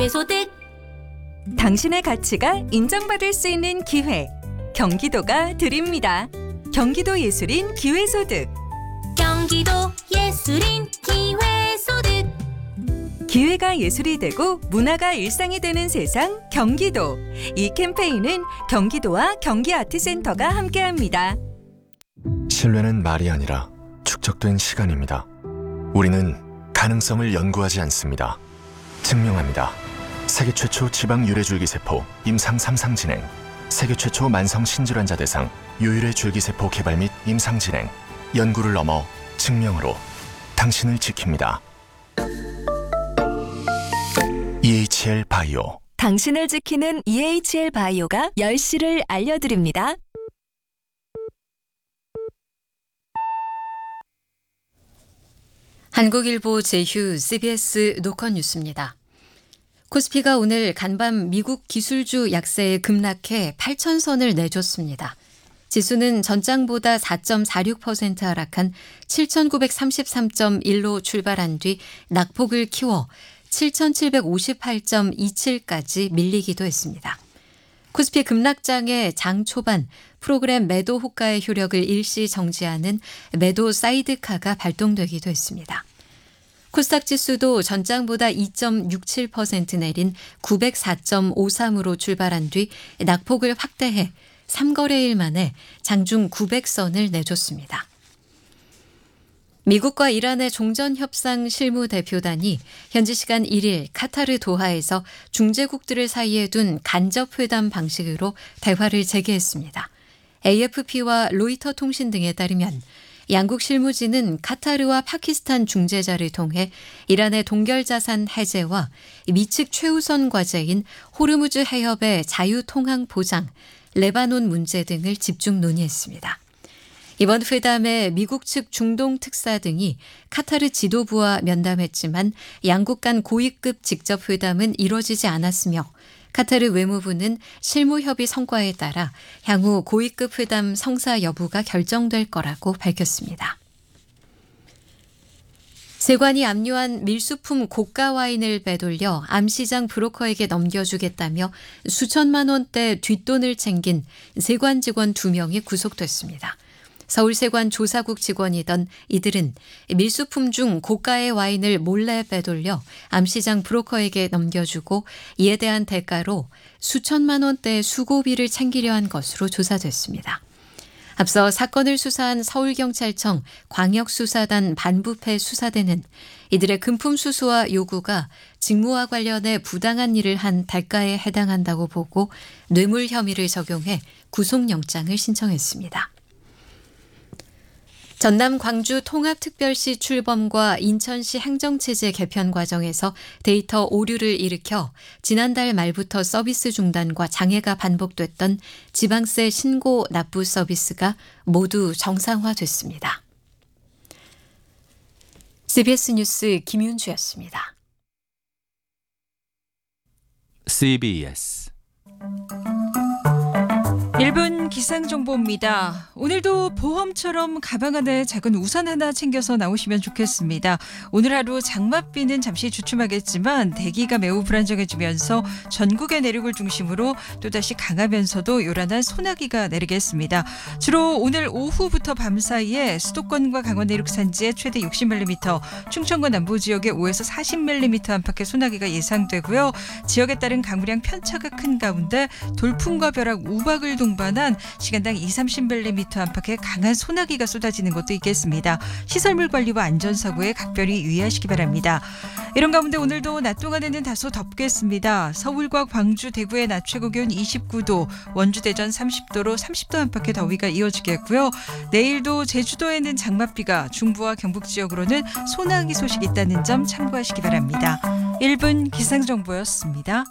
기회소득. 당신의 가치가 인정받을 수 있는 기회. 경기도가 드립니다. 경기도 예술인 기회소득. 경기도 예술인 기회소득. 기회가 예술이 되고 문화가 일상이 되는 세상 경기도. 이 캠페인은 경기도와 경기아트센터가 함께합니다. 신뢰는 말이 아니라 축적된 시간입니다. 우리는 가능성을 연구하지 않습니다. 증명합니다. 세계 최초 지방 유래줄기세포 임상 3상 진행, 세계 최초 만성 신질환자 대상 유일의 줄기세포 개발 및 임상 진행, 연구를 넘어 증명으로 당신을 지킵니다. EHL 바이오. 당신을 지키는 EHL 바이오가 10시를 알려드립니다. 한국일보 제휴 CBS 노컷 뉴스입니다. 코스피가 오늘 간밤 미국 기술주 약세에 급락해 8,000선을 내줬습니다. 지수는 전장보다 4.46% 하락한 7,933.1로 출발한 뒤 낙폭을 키워 7,758.27까지 밀리기도 했습니다. 코스피 급락장에 장 초반 프로그램 매도 호가의 효력을 일시 정지하는 매도 사이드카가 발동되기도 했습니다. 코스닥 지수도 전장보다 2.67% 내린 904.53으로 출발한 뒤 낙폭을 확대해 3거래일 만에 장중 900선을 내줬습니다. 미국과 이란의 종전협상 실무대표단이 현지 시간 1일 카타르 도하에서 중재국들을 사이에 둔 간접회담 방식으로 대화를 재개했습니다. AFP와 로이터 통신 등에 따르면 양국 실무진은 카타르와 파키스탄 중재자를 통해 이란의 동결자산 해제와 미측 최우선 과제인 호르무즈 해협의 자유통항 보장, 레바논 문제 등을 집중 논의했습니다. 이번 회담에 미국 측 중동 특사 등이 카타르 지도부와 면담했지만 양국 간 고위급 직접 회담은 이뤄지지 않았으며 카타르 외무부는 실무협의 성과에 따라 향후 고위급 회담 성사 여부가 결정될 거라고 밝혔습니다. 세관이 압류한 밀수품 고가 와인을 빼돌려 암시장 브로커에게 넘겨주겠다며 수천만 원대 뒷돈을 챙긴 세관 직원 2명이 구속됐습니다. 서울세관 조사국 직원이던 이들은 밀수품 중 고가의 와인을 몰래 빼돌려 암시장 브로커에게 넘겨주고 이에 대한 대가로 수천만 원대의 수고비를 챙기려 한 것으로 조사됐습니다. 앞서 사건을 수사한 서울경찰청 광역수사단 반부패 수사대는 이들의 금품 수수와 요구가 직무와 관련해 부당한 일을 한 대가에 해당한다고 보고 뇌물 혐의를 적용해 구속영장을 신청했습니다. 전남 광주 통합특별시 출범과 인천시 행정체제 개편 과정에서 데이터 오류를 일으켜 지난달 말부터 서비스 중단과 장애가 반복됐던 지방세 신고 납부 서비스가 모두 정상화됐습니다. CBS 뉴스 김윤주였습니다. CBS 1분 기상정보입니다. 오늘도 보험처럼 가방 안에 작은 우산 하나 챙겨서 나오시면 좋겠습니다. 오늘 하루 장맛비는 잠시 주춤하겠지만 대기가 매우 불안정해지면서 전국의 내륙을 중심으로 또다시 강하면서도 요란한 소나기가 내리겠습니다. 주로 오늘 오후부터 밤 사이에 수도권과 강원 내륙 산지에 최대 60mm, 충청과 남부 지역에 5에서 40mm 안팎의 소나기가 예상되고요. 지역에 따른 강우량 편차가 큰 가운데 돌풍과 벼락, 우박을 동반한 시간당 20-30mm 안팎의 강한 소나기가 쏟아지는 것도 있겠습니다. 시설물 관리와 안전사고에 각별히 유의하시기 바랍니다. 이런 가운데 오늘도 낮 동안에는 다소 덥겠습니다. 서울과 광주, 대구의 낮 최고 기온 29도, 원주, 대전 30도로 30도 안팎의 더위가 이어지겠고요. 내일도 제주도에는 장맛비가, 중부와 경북 지역으로는 소나기 소식이 있다는 점 참고하시기 바랍니다. 1분 기상정보였습니다.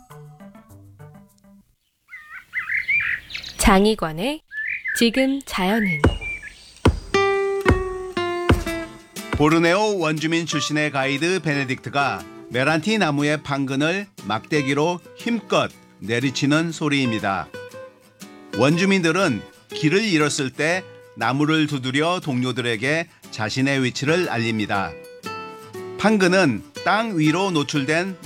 장희관의 지금 자연은. 보르네오 원주민 출신의 가이드 베네딕트가 메란티 나무의 판근을 막대기로 힘껏 내리치는 소리입니다. 원주민들은 길을 잃었을 때 나무를 두드려 동료들에게 자신의 위치를 알립니다. 판근은 땅 위로 노출된